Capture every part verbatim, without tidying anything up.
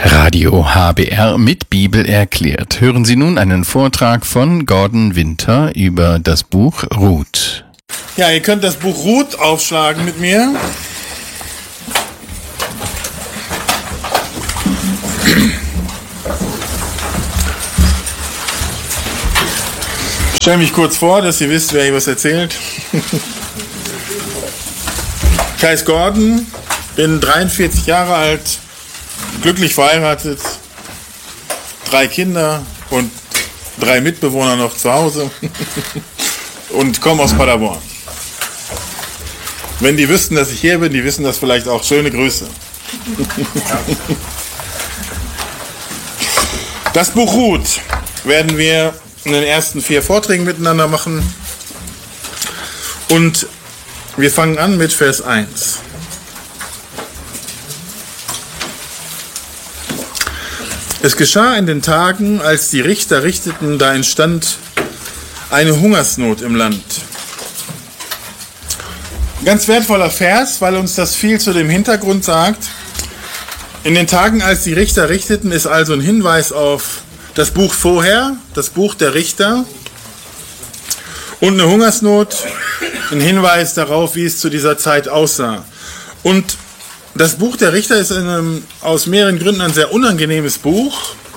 Radio H B R mit Bibel erklärt. Hören Sie nun einen Vortrag von Gordon Winter über das Buch Ruth. Ja, ihr könnt das Buch Ruth aufschlagen mit mir. Ich stelle mich kurz vor, dass ihr wisst, wer hier was erzählt. Ich heiße Gordon, bin dreiundvierzig Jahre alt, glücklich verheiratet, drei Kinder und drei Mitbewohner noch zu Hause und komme aus Paderborn. Wenn die wüssten, dass ich hier bin, die wissen das vielleicht auch. Schöne Grüße. Das Buch Ruth werden wir in den ersten vier Vorträgen miteinander machen. Und wir fangen an mit Vers eins. Es geschah in den Tagen, als die Richter richteten, da entstand eine Hungersnot im Land. Ganz wertvoller Vers, weil uns das viel zu dem Hintergrund sagt. In den Tagen, als die Richter richteten, ist also ein Hinweis auf das Buch vorher, das Buch der Richter. Und eine Hungersnot, ein Hinweis darauf, wie es zu dieser Zeit aussah. Und das Buch der Richter ist in einem, aus mehreren Gründen ein sehr unangenehmes Buch.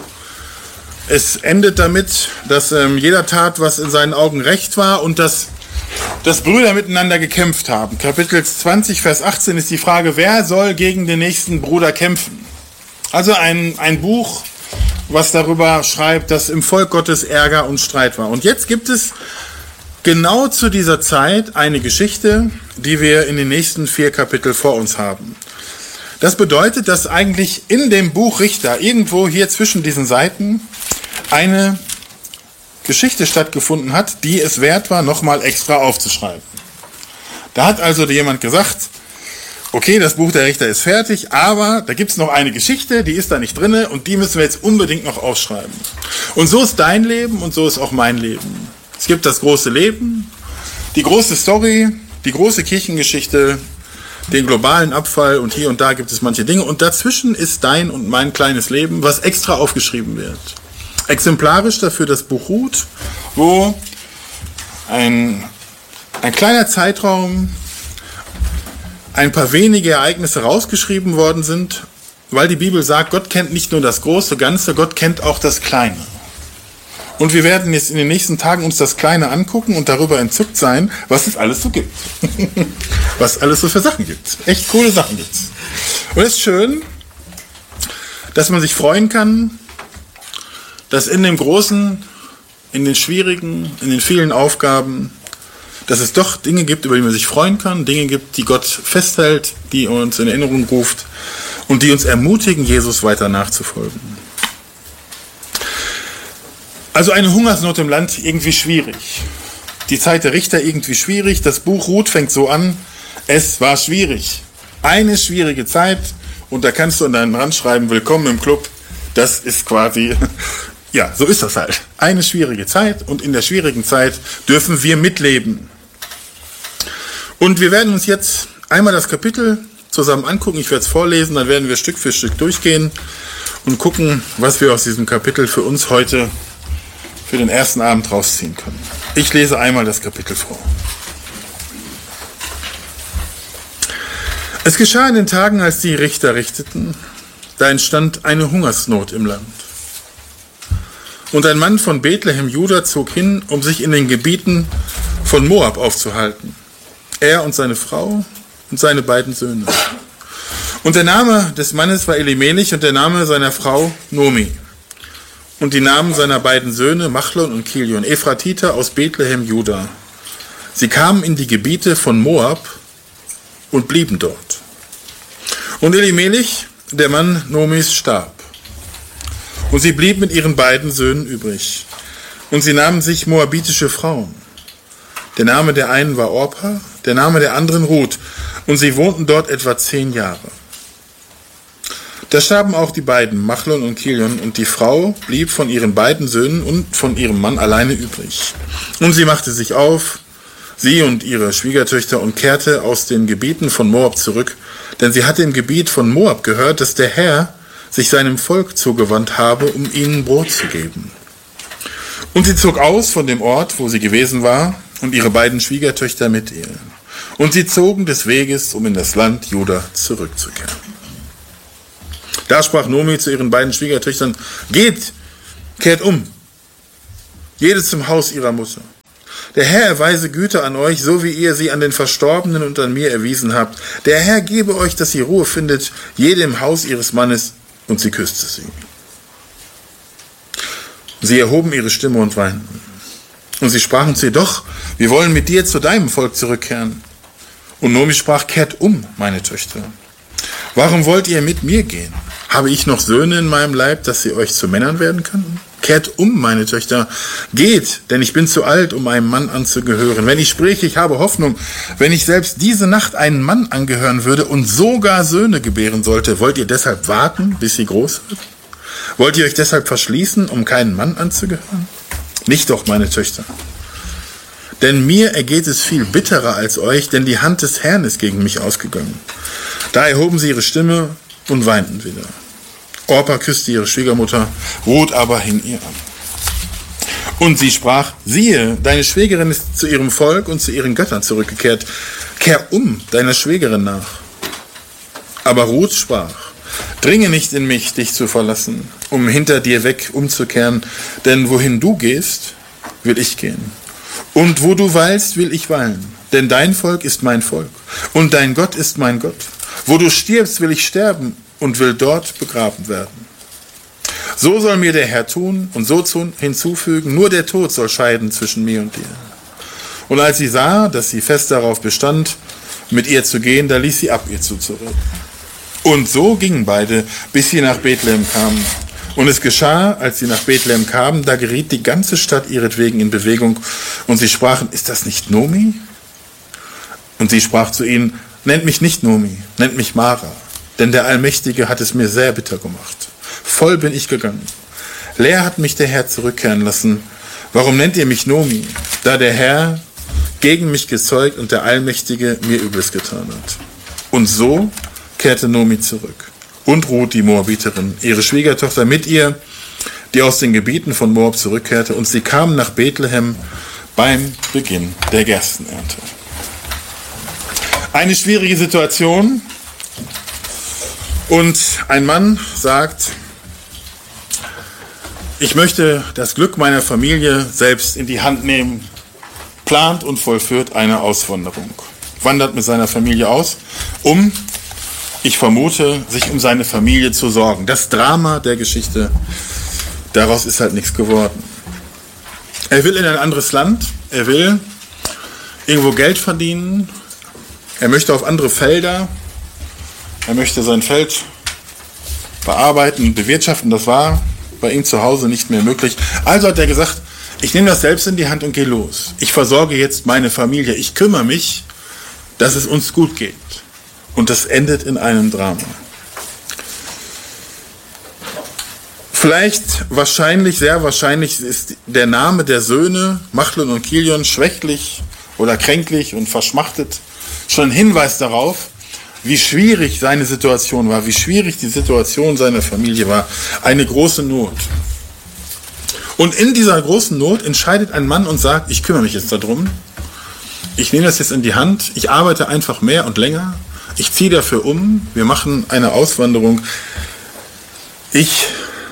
Es endet damit, dass ähm, jeder tat, was in seinen Augen recht war und dass, dass Brüder miteinander gekämpft haben. Kapitel zwanzig, Vers achtzehn ist die Frage, wer soll gegen den nächsten Bruder kämpfen? Also ein, ein Buch, was darüber schreibt, dass im Volk Gottes Ärger und Streit war. Und jetzt gibt es genau zu dieser Zeit eine Geschichte, die wir in den nächsten vier Kapiteln vor uns haben. Das bedeutet, dass eigentlich in dem Buch Richter, irgendwo hier zwischen diesen Seiten, eine Geschichte stattgefunden hat, die es wert war, nochmal extra aufzuschreiben. Da hat also jemand gesagt, okay, das Buch der Richter ist fertig, aber da gibt es noch eine Geschichte, die ist da nicht drin und die müssen wir jetzt unbedingt noch aufschreiben. Und so ist dein Leben und so ist auch mein Leben. Es gibt das große Leben, die große Story, die große Kirchengeschichte, den globalen Abfall und hier und da gibt es manche Dinge. Und dazwischen ist dein und mein kleines Leben, was extra aufgeschrieben wird. Exemplarisch dafür das Buch Ruth, wo ein, ein kleiner Zeitraum, ein paar wenige Ereignisse rausgeschrieben worden sind, weil die Bibel sagt, Gott kennt nicht nur das große Ganze, Gott kennt auch das Kleine. Und wir werden jetzt in den nächsten Tagen uns das Kleine angucken und darüber entzückt sein, was es alles so gibt. Was alles so für Sachen gibt. Echt coole Sachen gibt's. Und es ist schön, dass man sich freuen kann, dass in dem Großen, in den Schwierigen, in den vielen Aufgaben, dass es doch Dinge gibt, über die man sich freuen kann, Dinge gibt, die Gott festhält, die uns in Erinnerung ruft und die uns ermutigen, Jesus weiter nachzufolgen. Also eine Hungersnot im Land irgendwie schwierig. Die Zeit der Richter irgendwie schwierig. Das Buch Ruth fängt so an, es war schwierig. Eine schwierige Zeit und da kannst du an deinen Rand schreiben, willkommen im Club. Das ist quasi, ja, so ist das halt. Eine schwierige Zeit und in der schwierigen Zeit dürfen wir mitleben. Und wir werden uns jetzt einmal das Kapitel zusammen angucken. Ich werde es vorlesen, dann werden wir Stück für Stück durchgehen und gucken, was wir aus diesem Kapitel für uns heute für den ersten Abend rausziehen können. Ich lese einmal das Kapitel vor. Es geschah in den Tagen, als die Richter richteten, da entstand eine Hungersnot im Land. Und ein Mann von Bethlehem, Juda, zog hin, um sich in den Gebieten von Moab aufzuhalten. Er und seine Frau und seine beiden Söhne. Und der Name des Mannes war Elimelech und der Name seiner Frau Nomi. Und die Namen seiner beiden Söhne, Machlon und Kilion, Ephratiter aus Bethlehem, Juda. Sie kamen in die Gebiete von Moab und blieben dort. Und Elimelech, der Mann Nomis, starb. Und sie blieb mit ihren beiden Söhnen übrig. Und sie nahmen sich moabitische Frauen. Der Name der einen war Orpa, der Name der anderen Ruth. Und sie wohnten dort etwa zehn Jahre. Da starben auch die beiden, Machlon und Kilion, und die Frau blieb von ihren beiden Söhnen und von ihrem Mann alleine übrig. Und sie machte sich auf, sie und ihre Schwiegertöchter, und kehrte aus den Gebieten von Moab zurück, denn sie hatte im Gebiet von Moab gehört, dass der Herr sich seinem Volk zugewandt habe, um ihnen Brot zu geben. Und sie zog aus von dem Ort, wo sie gewesen war, und ihre beiden Schwiegertöchter mit ihr. Und sie zogen des Weges, um in das Land Juda zurückzukehren. Da sprach Nomi zu ihren beiden Schwiegertöchtern: Geht, kehrt um, jede zum Haus ihrer Mutter. Der Herr erweise Güte an euch, so wie ihr sie an den Verstorbenen und an mir erwiesen habt. Der Herr gebe euch, dass ihr Ruhe findet, jede im Haus ihres Mannes. Und sie küsste sie. Sie erhoben ihre Stimme und weinten. Und sie sprachen zu ihr: Doch, wir wollen mit dir zu deinem Volk zurückkehren. Und Nomi sprach: Kehrt um, meine Töchter. Warum wollt ihr mit mir gehen? Habe ich noch Söhne in meinem Leib, dass sie euch zu Männern werden können? Kehrt um, meine Töchter. Geht, denn ich bin zu alt, um einem Mann anzugehören. Wenn ich spreche, ich habe Hoffnung. Wenn ich selbst diese Nacht einen Mann angehören würde und sogar Söhne gebären sollte, wollt ihr deshalb warten, bis sie groß wird? Wollt ihr euch deshalb verschließen, um keinen Mann anzugehören? Nicht doch, meine Töchter. Denn mir ergeht es viel bitterer als euch, denn die Hand des Herrn ist gegen mich ausgegangen. Da erhoben sie ihre Stimme und weinten wieder. Orpa küsste ihre Schwiegermutter, Ruth aber hing ihr an. Und sie sprach: Siehe, deine Schwägerin ist zu ihrem Volk und zu ihren Göttern zurückgekehrt. Kehr um deiner Schwägerin nach. Aber Ruth sprach: Dringe nicht in mich, dich zu verlassen, um hinter dir weg umzukehren, denn wohin du gehst, will ich gehen. Und wo du weilst, will ich weilen, denn dein Volk ist mein Volk und dein Gott ist mein Gott. Wo du stirbst, will ich sterben und will dort begraben werden. So soll mir der Herr tun und so hinzufügen: Nur der Tod soll scheiden zwischen mir und dir. Und als sie sah, dass sie fest darauf bestand, mit ihr zu gehen, da ließ sie ab, ihr zuzureden. Und so gingen beide, bis sie nach Bethlehem kamen. Und es geschah, als sie nach Bethlehem kamen, da geriet die ganze Stadt ihretwegen in Bewegung. Und sie sprachen: Ist das nicht Nomi? Und sie sprach zu ihnen: Nennt mich nicht Nomi, nennt mich Mara, denn der Allmächtige hat es mir sehr bitter gemacht. Voll bin ich gegangen. Leer hat mich der Herr zurückkehren lassen. Warum nennt ihr mich Nomi, da der Herr gegen mich gezeugt und der Allmächtige mir Übles getan hat? Und so kehrte Nomi zurück. Und Ruth, die Moabiterin, ihre Schwiegertochter mit ihr, die aus den Gebieten von Moab zurückkehrte. Und sie kamen nach Bethlehem beim Beginn der Gerstenernte. Eine schwierige Situation. Und ein Mann sagt: Ich möchte das Glück meiner Familie selbst in die Hand nehmen, plant und vollführt eine Auswanderung. Wandert mit seiner Familie aus, um, ich vermute, sich um seine Familie zu sorgen. Das Drama der Geschichte, daraus ist halt nichts geworden. Er will in ein anderes Land, er will irgendwo Geld verdienen, er möchte auf andere Felder, er möchte sein Feld bearbeiten, bewirtschaften. Das war bei ihm zu Hause nicht mehr möglich. Also hat er gesagt: Ich nehme das selbst in die Hand und gehe los. Ich versorge jetzt meine Familie. Ich kümmere mich, dass es uns gut geht. Und das endet in einem Drama. Vielleicht, wahrscheinlich, sehr wahrscheinlich ist der Name der Söhne, Machlon und Kilion, schwächlich oder kränklich und verschmachtet, schon ein Hinweis darauf, wie schwierig seine Situation war, wie schwierig die Situation seiner Familie war. Eine große Not. Und in dieser großen Not entscheidet ein Mann und sagt: Ich kümmere mich jetzt darum. Ich nehme das jetzt in die Hand. Ich arbeite einfach mehr und länger. Ich ziehe dafür um. Wir machen eine Auswanderung. Ich,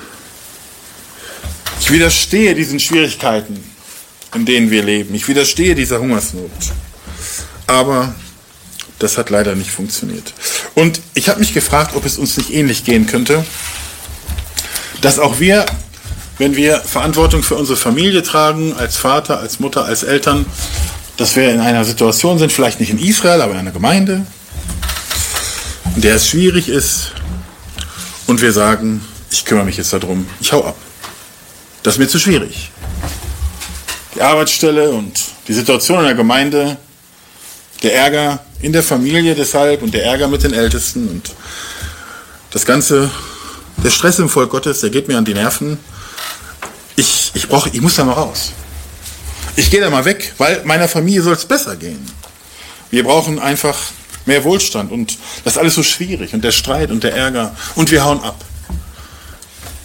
ich widerstehe diesen Schwierigkeiten, in denen wir leben. Ich widerstehe dieser Hungersnot. Aber das hat leider nicht funktioniert. Und ich habe mich gefragt, ob es uns nicht ähnlich gehen könnte, dass auch wir, wenn wir Verantwortung für unsere Familie tragen, als Vater, als Mutter, als Eltern, dass wir in einer Situation sind, vielleicht nicht in Israel, aber in einer Gemeinde, in der es schwierig ist, und wir sagen: Ich kümmere mich jetzt darum, ich hau ab. Das ist mir zu schwierig. Die Arbeitsstelle und die Situation in der Gemeinde, der Ärger in der Familie deshalb und der Ärger mit den Ältesten und das Ganze, der Stress im Volk Gottes, der geht mir an die Nerven. Ich, ich, brauche, ich muss da mal raus. Ich gehe da mal weg, weil meiner Familie soll es besser gehen. Wir brauchen einfach mehr Wohlstand und das ist alles so schwierig und der Streit und der Ärger und wir hauen ab.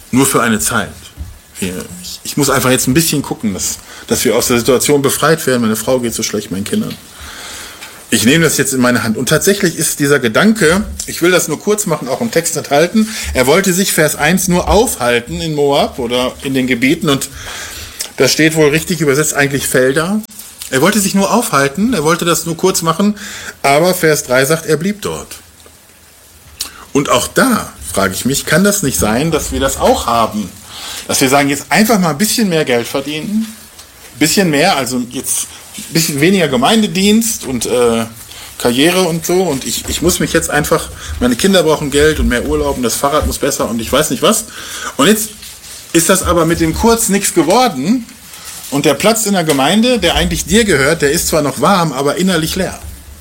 nur für eine Zeit. Wir, ich, ich muss einfach jetzt ein bisschen gucken, dass, dass wir aus der Situation befreit werden. Meine Frau geht so schlecht meinen Kindern. Ich nehme das jetzt in meine Hand. Und tatsächlich ist dieser Gedanke, ich will das nur kurz machen, auch im Text enthalten, er wollte sich, Vers eins, nur aufhalten in Moab oder in den Gebieten, und da steht wohl richtig übersetzt eigentlich Felder. Er wollte sich nur aufhalten, er wollte das nur kurz machen, aber Vers drei sagt, er blieb dort. Und auch da frage ich mich, kann das nicht sein, dass wir das auch haben? Dass wir sagen, jetzt einfach mal ein bisschen mehr Geld verdienen, ein bisschen mehr, also jetzt ein bisschen weniger Gemeindedienst und äh, Karriere und so, und ich, ich muss mich jetzt einfach, meine Kinder brauchen Geld und mehr Urlaub und das Fahrrad muss besser und ich weiß nicht was. Und jetzt ist das aber mit dem Kurz nichts geworden und der Platz in der Gemeinde, der eigentlich dir gehört, der ist zwar noch warm, aber innerlich leer.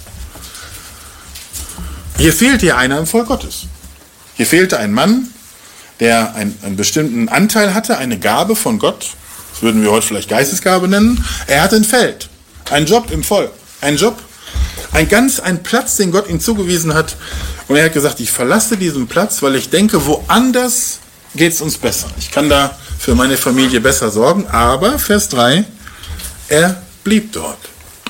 Hier fehlt dir einer im Volk Gottes. Hier fehlte ein Mann, der einen, einen bestimmten Anteil hatte, eine Gabe von Gott, das würden wir heute vielleicht Geistesgabe nennen. Er hatte ein Feld, einen Job im Volk, einen Job, ein ganz, ein Platz, den Gott ihm zugewiesen hat. Und er hat gesagt, ich verlasse diesen Platz, weil ich denke, woanders geht es uns besser. Ich kann da für meine Familie besser sorgen. Aber, Vers drei, er blieb dort.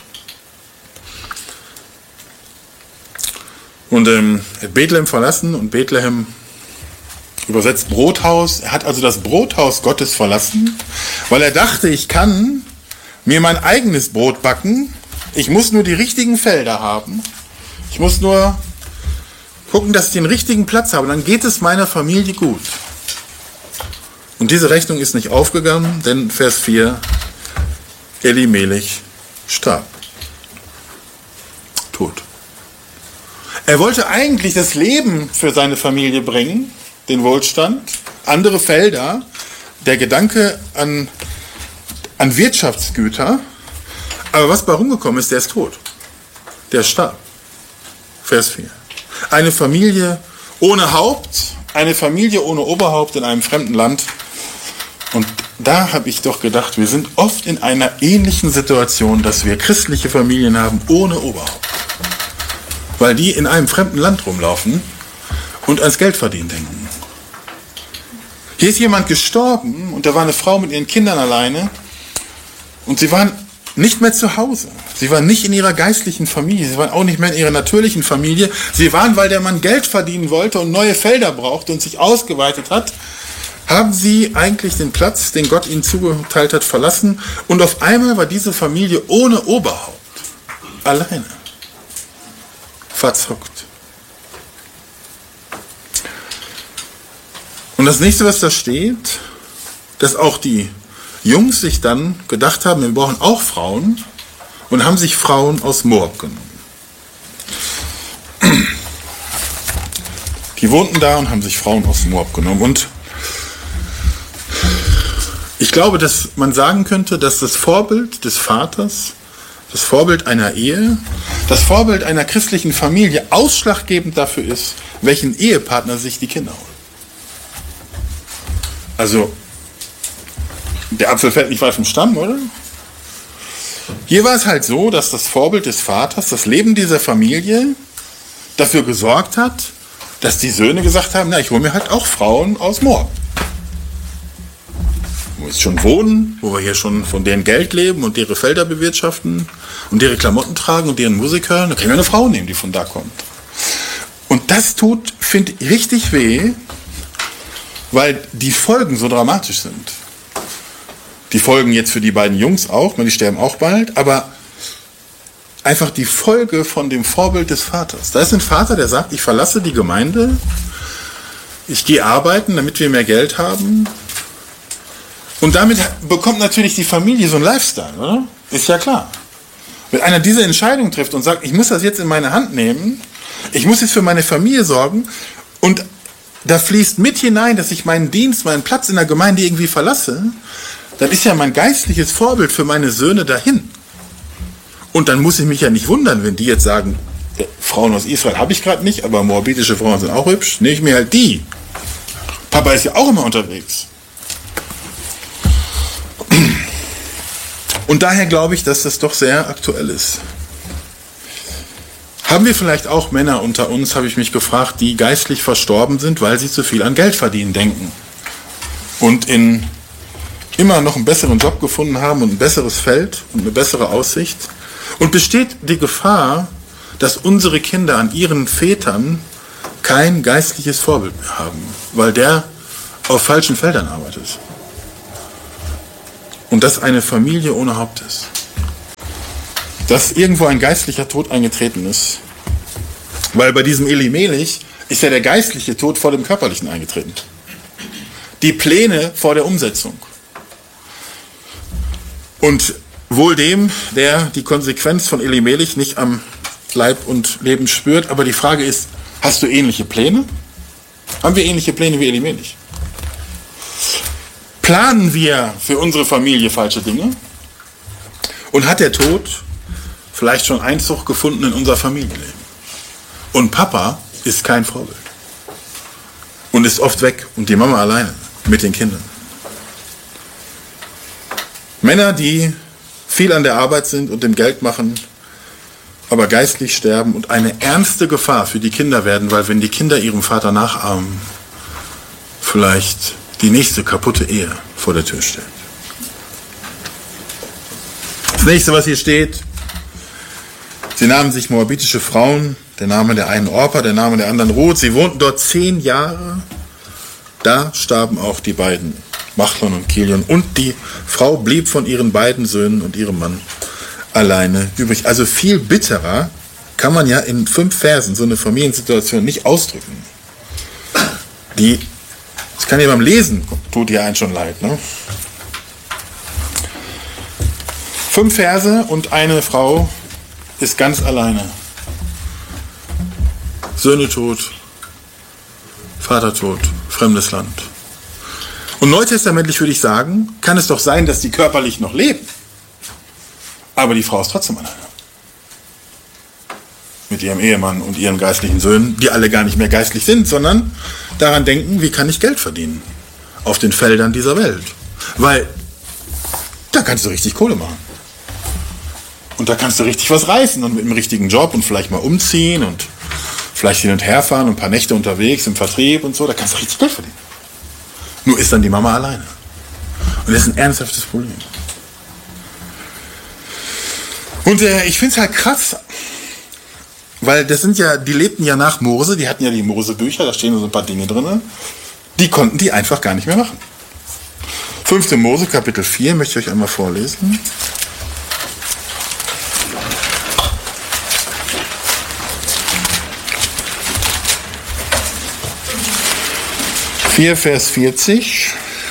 Und ähm, er hat Bethlehem verlassen, und Bethlehem übersetzt Brothaus. Er hat also das Brothaus Gottes verlassen, weil er dachte, ich kann mir mein eigenes Brot backen. Ich muss nur die richtigen Felder haben. Ich muss nur gucken, dass ich den richtigen Platz habe. Dann geht es meiner Familie gut. Und diese Rechnung ist nicht aufgegangen, denn Vers vier, Elimelech starb. Tot. Er wollte eigentlich das Leben für seine Familie bringen, den Wohlstand, andere Felder, der Gedanke an, an Wirtschaftsgüter. Aber was bei rumgekommen ist, der ist tot. Der starb. Vers vier. Eine Familie ohne Haupt, eine Familie ohne Oberhaupt in einem fremden Land. Und da habe ich doch gedacht, wir sind oft in einer ähnlichen Situation, dass wir christliche Familien haben ohne Oberhaupt. Weil die in einem fremden Land rumlaufen und ans Geldverdienen denken. Hier ist jemand gestorben und da war eine Frau mit ihren Kindern alleine und sie waren nicht mehr zu Hause. Sie waren nicht in ihrer geistlichen Familie, sie waren auch nicht mehr in ihrer natürlichen Familie. Sie waren, weil der Mann Geld verdienen wollte und neue Felder brauchte und sich ausgeweitet hat, haben sie eigentlich den Platz, den Gott ihnen zugeteilt hat, verlassen. Und auf einmal war diese Familie ohne Oberhaupt. Alleine. Verzockt. Und das nächste, was da steht, dass auch die Jungs sich dann gedacht haben, wir brauchen auch Frauen, und haben sich Frauen aus Moab genommen. Die wohnten da und haben sich Frauen aus Moab genommen. Und ich glaube, dass man sagen könnte, dass das Vorbild des Vaters, das Vorbild einer Ehe, das Vorbild einer christlichen Familie ausschlaggebend dafür ist, welchen Ehepartner sich die Kinder holen. Also, der Apfel fällt nicht weit vom Stamm, oder? Hier war es halt so, dass das Vorbild des Vaters, das Leben dieser Familie, dafür gesorgt hat, dass die Söhne gesagt haben, na, ich hole mir halt auch Frauen aus Moab. Wo wir jetzt schon wohnen, wo wir hier schon von deren Geld leben und ihre Felder bewirtschaften und ihre Klamotten tragen und deren Musik hören, da können wir eine Frau nehmen, die von da kommt. Und das tut, finde ich, richtig weh, weil die Folgen so dramatisch sind. Die Folgen jetzt für die beiden Jungs auch, die sterben auch bald, aber einfach die Folge von dem Vorbild des Vaters. Da ist ein Vater, der sagt, ich verlasse die Gemeinde, ich gehe arbeiten, damit wir mehr Geld haben. Und damit bekommt natürlich die Familie so einen Lifestyle, oder? Ist ja klar. Wenn einer diese Entscheidung trifft und sagt, ich muss das jetzt in meine Hand nehmen, ich muss jetzt für meine Familie sorgen, und da fließt mit hinein, dass ich meinen Dienst, meinen Platz in der Gemeinde irgendwie verlasse, dann ist ja mein geistliches Vorbild für meine Söhne dahin. Und dann muss ich mich ja nicht wundern, wenn die jetzt sagen, äh, Frauen aus Israel habe ich gerade nicht, aber moabitische Frauen sind auch hübsch, nehme ich mir halt die. Papa ist ja auch immer unterwegs. Und daher glaube ich, dass das doch sehr aktuell ist. Haben wir vielleicht auch Männer unter uns, habe ich mich gefragt, die geistlich verstorben sind, weil sie zu viel an Geld verdienen denken? und in immer noch einen besseren Job gefunden haben und ein besseres Feld und eine bessere Aussicht. Und besteht die Gefahr, dass unsere Kinder an ihren Vätern kein geistliches Vorbild mehr haben, weil der auf falschen Feldern arbeitet. Und dass eine Familie ohne Haupt ist. Dass irgendwo ein geistlicher Tod eingetreten ist. Weil bei diesem Elimelech ist ja der geistliche Tod vor dem körperlichen eingetreten. Die Pläne vor der Umsetzung. Und wohl dem, der die Konsequenz von Elimelech nicht am Leib und Leben spürt. Aber die Frage ist, hast du ähnliche Pläne? Haben wir ähnliche Pläne wie Elimelech? Planen wir für unsere Familie falsche Dinge? Und hat der Tod vielleicht schon Einzug gefunden in unser Familienleben? Und Papa ist kein Vorbild. Und ist oft weg und die Mama alleine mit den Kindern. Männer, die viel an der Arbeit sind und dem Geld machen, aber geistlich sterben und eine ernste Gefahr für die Kinder werden, weil wenn die Kinder ihrem Vater nachahmen, vielleicht die nächste kaputte Ehe vor der Tür steht. Das nächste, was hier steht, sie nahmen sich moabitische Frauen, der Name der einen Orpa, der Name der anderen Ruth, sie wohnten dort zehn Jahre, da starben auch die beiden, Machlon und Kilion, und die Frau blieb von ihren beiden Söhnen und ihrem Mann alleine übrig. Also viel bitterer kann man ja in fünf Versen so eine Familiensituation nicht ausdrücken. Die, das kann ja beim Lesen, tut ja einen schon leid. Ne? Fünf Verse und eine Frau ist ganz alleine. Söhne tot, Vater tot, fremdes Land. Und neutestamentlich würde ich sagen, kann es doch sein, dass die körperlich noch leben. Aber die Frau ist trotzdem alleine. Mit ihrem Ehemann und ihren geistlichen Söhnen, die alle gar nicht mehr geistlich sind, sondern daran denken, wie kann ich Geld verdienen auf den Feldern dieser Welt. Weil da kannst du richtig Kohle machen. Und da kannst du richtig was reißen und mit dem richtigen Job und vielleicht mal umziehen und vielleicht hin und her fahren und ein paar Nächte unterwegs im Vertrieb und so, da kannst du richtig Geld verdienen. Nur ist dann die Mama alleine. Und das ist ein ernsthaftes Problem. Und äh, ich finde es halt krass, weil das sind ja, die lebten ja nach Mose, die hatten ja die Mose-Bücher, da stehen so ein paar Dinge drin, die konnten die einfach gar nicht mehr machen. fünfte Mose, Kapitel vier, möchte ich euch einmal vorlesen. vier, Vers vierzig.